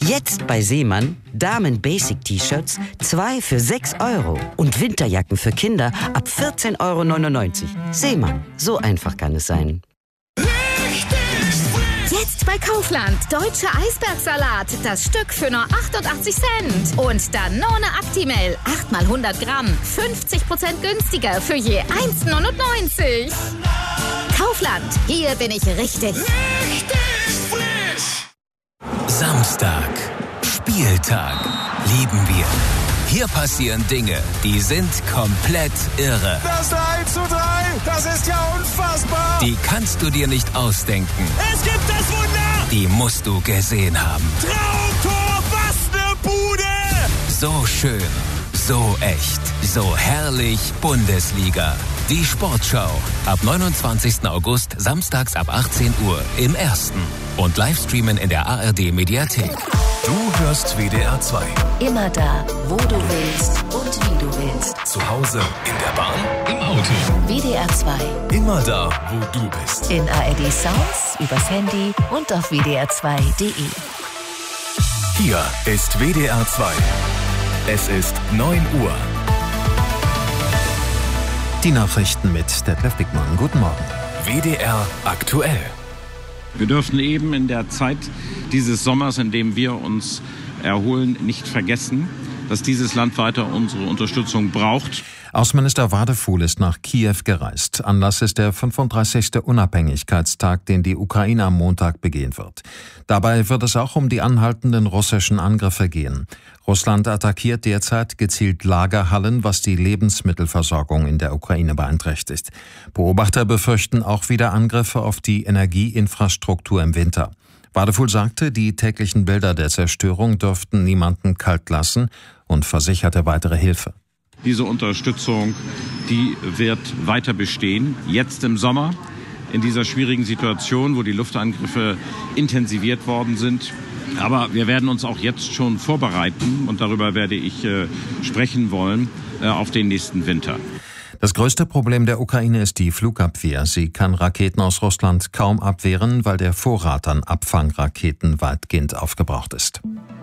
Jetzt bei Seemann Damen-Basic-T-Shirts 2 für 6 € und Winterjacken für Kinder ab 14,99 €. Seemann, so einfach kann es sein. Jetzt bei Kaufland. Deutscher Eisbergsalat. Das Stück für nur 88 Cent. Und Danone Actimel. 8 mal 100 Gramm. 50% günstiger für je 1,99 €. Kaufland. Hier bin ich richtig. Samstag. Spieltag. Lieben wir. Hier passieren Dinge, die sind komplett irre. Das 3:3, das ist ja unfassbar. Die kannst du dir nicht ausdenken. Es gibt das Wunder. Die musst du gesehen haben. Traumtor, was ne Bude. So schön, so echt, so herrlich Bundesliga. Die Sportschau. Ab 29. August, samstags ab 18 Uhr im Ersten. Und Livestreamen in der ARD-Mediathek. Du hörst WDR 2. Immer da, wo du willst und wie du willst. Zu Hause, in der Bahn, im Auto. WDR 2. Immer da, wo du bist. In ARD Sounds, übers Handy und auf wdr2.de. Hier ist WDR 2. Es ist 9 Uhr. Die Nachrichten mit Detlef Dickmann. Guten Morgen. WDR aktuell. Wir dürfen eben in der Zeit dieses Sommers, in dem wir uns erholen, nicht vergessen, dass dieses Land weiter unsere Unterstützung braucht. Außenminister Wadefuhl ist nach Kiew gereist. Anlass ist der 35. Unabhängigkeitstag, den die Ukraine am Montag begehen wird. Dabei wird es auch um die anhaltenden russischen Angriffe gehen. Russland attackiert derzeit gezielt Lagerhallen, was die Lebensmittelversorgung in der Ukraine beeinträchtigt. Beobachter befürchten auch wieder Angriffe auf die Energieinfrastruktur im Winter. Wadefuhl sagte, die täglichen Bilder der Zerstörung dürften niemanden kalt lassen und versicherte weitere Hilfe. Diese Unterstützung, die wird weiter bestehen, jetzt im Sommer, in dieser schwierigen Situation, wo die Luftangriffe intensiviert worden sind. Aber wir werden uns auch jetzt schon vorbereiten, und darüber werde ich sprechen wollen, auf den nächsten Winter. Das größte Problem der Ukraine ist die Flugabwehr. Sie kann Raketen aus Russland kaum abwehren, weil der Vorrat an Abfangraketen weitgehend aufgebraucht ist.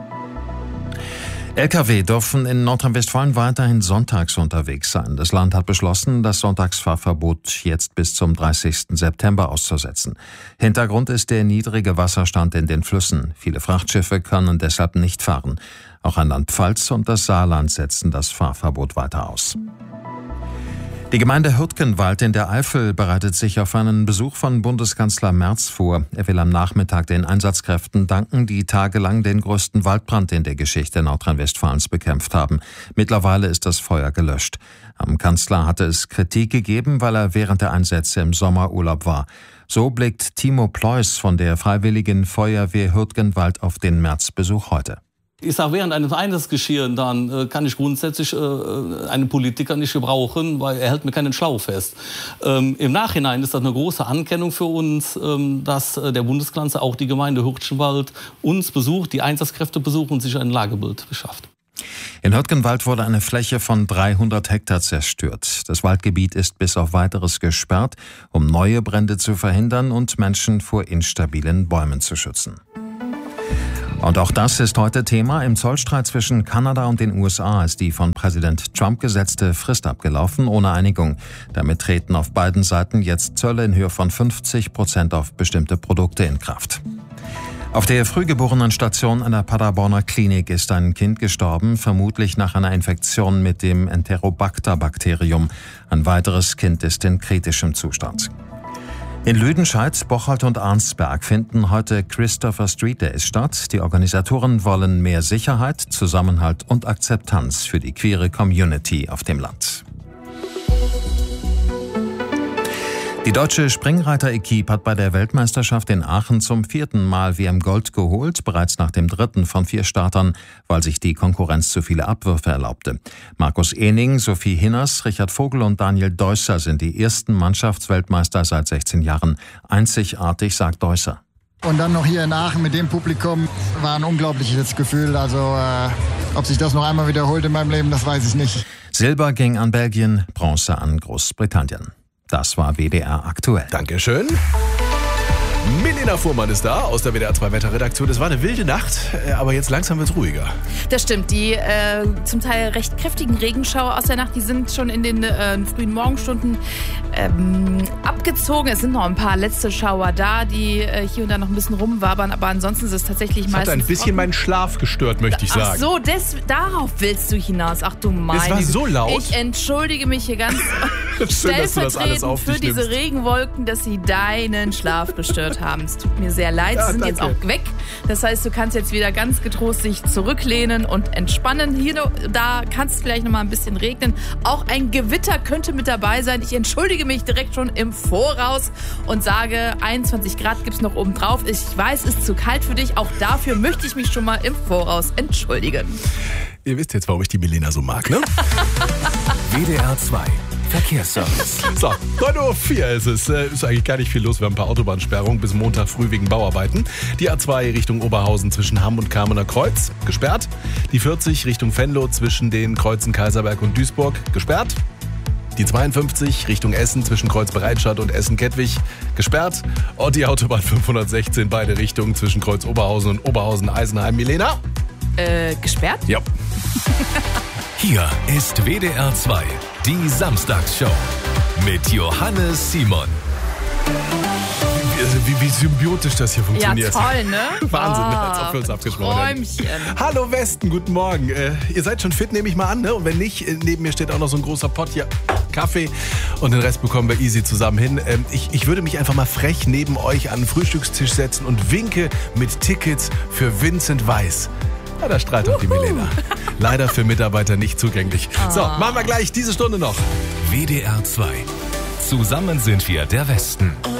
Lkw dürfen in Nordrhein-Westfalen weiterhin sonntags unterwegs sein. Das Land hat beschlossen, das Sonntagsfahrverbot jetzt bis zum 30. September auszusetzen. Hintergrund ist der niedrige Wasserstand in den Flüssen. Viele Frachtschiffe können deshalb nicht fahren. Auch Rheinland-Pfalz und das Saarland setzen das Fahrverbot weiter aus. Die Gemeinde Hürtgenwald in der Eifel bereitet sich auf einen Besuch von Bundeskanzler Merz vor. Er will am Nachmittag den Einsatzkräften danken, die tagelang den größten Waldbrand in der Geschichte Nordrhein-Westfalens bekämpft haben. Mittlerweile ist das Feuer gelöscht. Am Kanzler hatte es Kritik gegeben, weil er während der Einsätze im Sommerurlaub war. So blickt Timo Pleuß von der Freiwilligen Feuerwehr Hürtgenwald auf den Merz-Besuch heute. Ich sage, während eines Einsatzgeschehens dann kann ich grundsätzlich einen Politiker nicht gebrauchen, weil er hält mir keinen Schlauch fest. Im Nachhinein ist das eine große Anerkennung für uns, dass der Bundeskanzler auch die Gemeinde Hürtgenwald uns besucht, die Einsatzkräfte besucht und sich ein Lagebild beschafft. In Hürtgenwald wurde eine Fläche von 300 Hektar zerstört. Das Waldgebiet ist bis auf Weiteres gesperrt, um neue Brände zu verhindern und Menschen vor instabilen Bäumen zu schützen. Und auch das ist heute Thema. Im Zollstreit zwischen Kanada und den USA ist die von Präsident Trump gesetzte Frist abgelaufen, ohne Einigung. Damit treten auf beiden Seiten jetzt Zölle in Höhe von 50% auf bestimmte Produkte in Kraft. Auf der Frühgeborenen-Station einer Paderborner Klinik ist ein Kind gestorben, vermutlich nach einer Infektion mit dem Enterobacter-Bakterium. Ein weiteres Kind ist in kritischem Zustand. In Lüdenscheid, Bocholt und Arnsberg finden heute Christopher Street Days statt. Die Organisatoren wollen mehr Sicherheit, Zusammenhalt und Akzeptanz für die queere Community auf dem Land. Die deutsche Springreiter-Equipe hat bei der Weltmeisterschaft in Aachen zum 4. Mal WM-Gold geholt, bereits nach dem 3. von 4 Startern, weil sich die Konkurrenz zu viele Abwürfe erlaubte. Markus Ehning, Sophie Hinners, Richard Vogel und Daniel Deusser sind die ersten Mannschaftsweltmeister seit 16 Jahren. Einzigartig, sagt Deusser. Und dann noch hier in Aachen mit dem Publikum war ein unglaubliches Gefühl. Also ob sich das noch einmal wiederholt in meinem Leben, das weiß ich nicht. Silber ging an Belgien, Bronze an Großbritannien. Das war WDR aktuell. Dankeschön. Milena Fuhrmann ist da aus der WDR 2 Wetterredaktion. Es war eine wilde Nacht, aber jetzt langsam wird es ruhiger. Das stimmt. Die zum Teil recht kräftigen Regenschauer aus der Nacht, die sind schon in den frühen Morgenstunden abgezogen. Es sind noch ein paar letzte Schauer da, die hier und da noch ein bisschen rumwabern, aber ansonsten ist es tatsächlich meistens... Das hat ein bisschen meinen Schlaf gestört, möchte ich sagen. Ach so, darauf willst du hinaus. Ach du meine. Es war so laut. Ich entschuldige mich hier ganz schön, dass du das alles auf für dich diese nimmst. Regenwolken, dass sie deinen Schlaf gestört haben. Es tut mir sehr leid, sie sind jetzt auch weg. Das heißt, du kannst jetzt wieder ganz getrost dich zurücklehnen und entspannen. Hier, da kann es vielleicht noch mal ein bisschen regnen. Auch ein Gewitter könnte mit dabei sein. Ich entschuldige mich direkt schon im Voraus und sage, 21 Grad gibt es noch oben drauf. Ich weiß, es ist zu kalt für dich. Auch dafür möchte ich mich schon mal im Voraus entschuldigen. Ihr wisst jetzt, warum ich die Milena so mag, ne? WDR 2 Verkehrsservice. So, 9:04 Uhr ist es. Ist eigentlich gar nicht viel los. Wir haben ein paar Autobahnsperrungen bis Montag früh wegen Bauarbeiten. Die A2 Richtung Oberhausen zwischen Hamm und Kamener Kreuz, gesperrt. Die 40 Richtung Venlo zwischen den Kreuzen Kaiserberg und Duisburg, gesperrt. Die 52 Richtung Essen zwischen Kreuz-Bereitstadt und Essen-Kettwig, gesperrt. Und die Autobahn 516 beide Richtungen zwischen Kreuz Oberhausen und Oberhausen-Eisenheim. Milena? Gesperrt? Ja. Hier ist WDR 2, die Samstagsshow mit Johannes Simon. Wie symbiotisch das hier funktioniert. Ja, toll, ne? Wahnsinn, als ob wir uns abgesprochen hätten. Träumchen. Hallo Westen, guten Morgen. Ihr seid schon fit, nehme ich mal an, ne? Und wenn nicht, neben mir steht auch noch so ein großer Pott hier Kaffee und den Rest bekommen wir easy zusammen hin. Ich würde mich einfach mal frech neben euch an den Frühstückstisch setzen und winke mit Tickets für Vincent Weiss. Ja, da strahlt auch die Milena. Leider für Mitarbeiter nicht zugänglich. So, machen wir gleich diese Stunde noch. WDR 2. Zusammen sind wir der Westen.